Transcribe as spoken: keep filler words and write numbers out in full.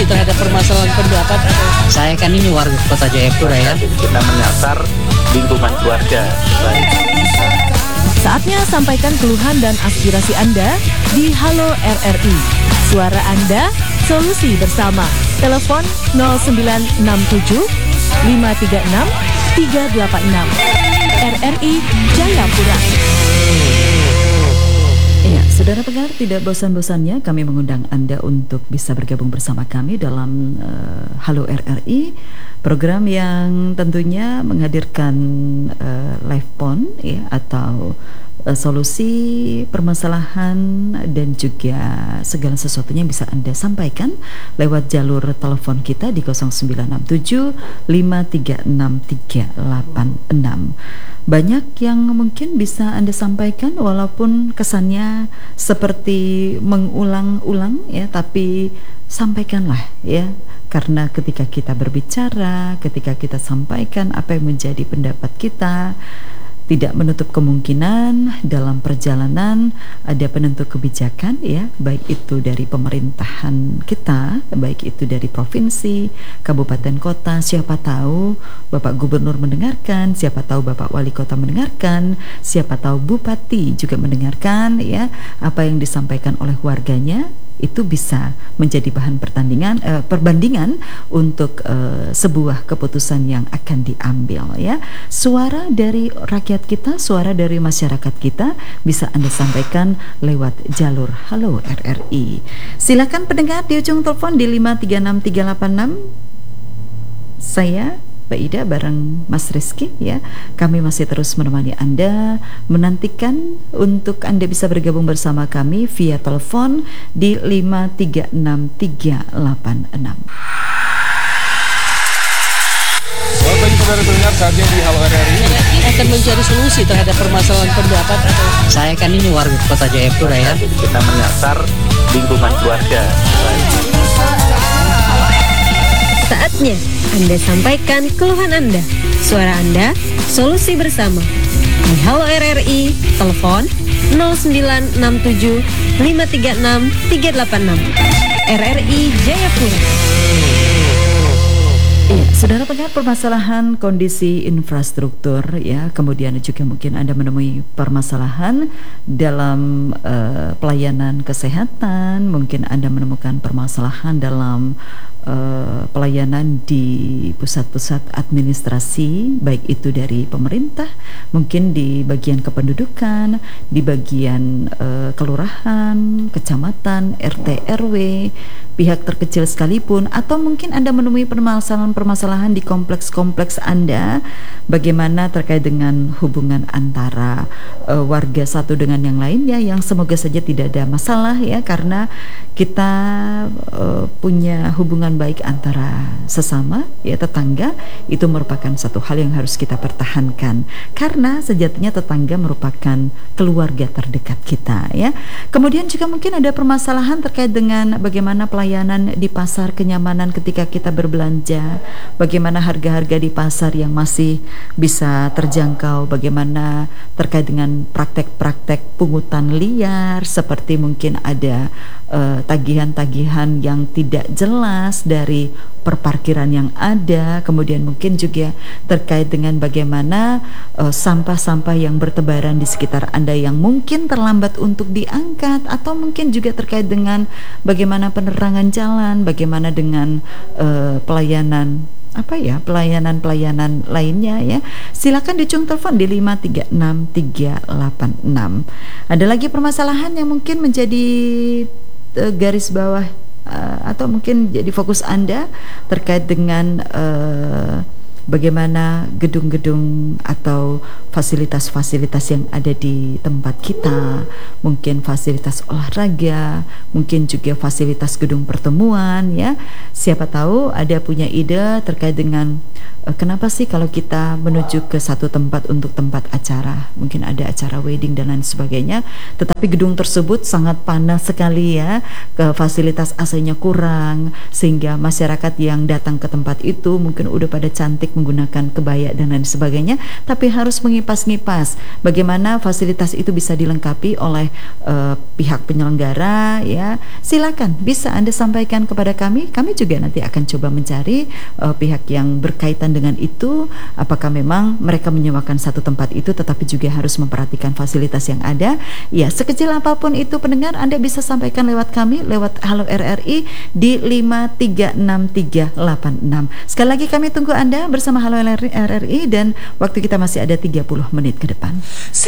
solusi terhadap permasalahan pendapat atau... Saya kan ini warga Kota Jayapura ya. Kita menyasar lingkungan keluarga. Saatnya sampaikan keluhan dan aspirasi Anda di Halo R R I. Suara Anda, solusi bersama. Telepon nol sembilan enam tujuh lima tiga enam tiga delapan enam. R R I Jayapura. Ya, saudara pendengar, tidak bosan-bosannya kami mengundang Anda untuk bisa bergabung bersama kami dalam uh, Halo R R I, program yang tentunya menghadirkan uh, live phone ya, atau uh, solusi permasalahan dan juga segala sesuatunya bisa Anda sampaikan lewat jalur telepon kita di nol sembilan enam tujuh lima tiga enam tiga delapan enam. Banyak yang mungkin bisa Anda sampaikan walaupun kesannya seperti mengulang-ulang ya, tapi sampaikanlah ya, karena ketika kita berbicara, ketika kita sampaikan apa yang menjadi pendapat kita, tidak menutup kemungkinan dalam perjalanan ada penentu kebijakan ya, baik itu dari pemerintahan kita, baik itu dari provinsi, kabupaten, kota. Siapa tahu Bapak Gubernur mendengarkan, siapa tahu Bapak Wali Kota mendengarkan, siapa tahu Bupati juga mendengarkan ya, apa yang disampaikan oleh warganya. Itu bisa menjadi bahan pertandingan eh, perbandingan untuk eh, sebuah keputusan yang akan diambil ya. Suara dari rakyat kita, suara dari masyarakat kita bisa Anda sampaikan lewat jalur Halo R R I. Silakan pendengar di ujung telepon di lima tiga enam tiga delapan enam. Saya Mbak Ida bareng Mas Rizky ya. Kami masih terus menemani Anda, menantikan untuk Anda bisa bergabung bersama kami via telepon di lima tiga enam tiga delapan enam. Selamat pagi saudara pendengar, saatnya di Halo R R I akan mencari solusi terhadap permasalahan pendapat atau... Saya kan ini warga Kota Jayapura ya. Kita menyasar lingkungan keluarga. Saatnya Anda sampaikan keluhan Anda. Suara Anda, solusi bersama. Di Halo R R I, telepon nol sembilan enam tujuh lima tiga enam tiga delapan enam. R R I Jayapura. Iya, saudara pendengar, permasalahan kondisi infrastruktur ya, kemudian juga mungkin Anda menemui permasalahan dalam uh, pelayanan kesehatan, mungkin Anda menemukan permasalahan dalam uh, pelayanan di pusat-pusat administrasi, baik itu dari pemerintah, mungkin di bagian kependudukan, di bagian uh, kelurahan, kecamatan, R T R W, pihak terkecil sekalipun, atau mungkin Anda menemui permasalahan-permasalahan di kompleks-kompleks Anda, bagaimana terkait dengan hubungan antara uh, warga satu dengan yang lainnya, yang semoga saja tidak ada masalah ya, karena kita uh, punya hubungan baik antara sesama ya, tetangga. Itu merupakan satu hal yang harus kita pertahankan, karena sejatinya tetangga merupakan keluarga terdekat kita ya. Kemudian juga mungkin ada permasalahan terkait dengan bagaimana pelayanan di pasar, kenyamanan ketika kita berbelanja, bagaimana harga-harga di pasar yang masih bisa terjangkau, bagaimana terkait dengan praktek-praktek pungutan liar, seperti mungkin ada uh, tagihan-tagihan yang tidak jelas dari perparkiran yang ada, kemudian mungkin juga terkait dengan bagaimana uh, sampah-sampah yang bertebaran di sekitar Anda yang mungkin terlambat untuk diangkat, atau mungkin juga terkait dengan bagaimana penerangan jalan, bagaimana dengan uh, pelayanan apa ya, pelayanan-pelayanan lainnya ya. Silakan dicung telepon di lima tiga enam tiga delapan enam. Ada lagi permasalahan yang mungkin menjadi uh, garis bawah uh, atau mungkin jadi fokus Anda terkait dengan uh, bagaimana gedung-gedung atau fasilitas-fasilitas yang ada di tempat kita, mungkin fasilitas olahraga, mungkin juga fasilitas gedung pertemuan ya. Siapa tahu ada punya ide terkait dengan uh, kenapa sih kalau kita menuju ke satu tempat untuk tempat acara, mungkin ada acara wedding dan lain sebagainya, tetapi gedung tersebut sangat panas sekali ya, ke fasilitas A C-nya kurang, sehingga masyarakat yang datang ke tempat itu mungkin udah pada cantik menggunakan kebaya dan lain sebagainya, tapi harus mengipas-ngipas bagaimana fasilitas itu bisa dilengkapi oleh uh, pihak penyelenggara ya. Silakan bisa Anda sampaikan kepada kami. Kami juga nanti akan coba mencari uh, pihak yang berkaitan dengan itu, apakah memang mereka menyewakan satu tempat itu tetapi juga harus memperhatikan fasilitas yang ada. Ya, sekecil apapun itu pendengar, Anda bisa sampaikan lewat kami, lewat Halo R R I di lima tiga enam tiga delapan enam. Sekali lagi kami tunggu Anda bersama Halo R R I dan waktu kita masih ada tiga puluh menit ke depan.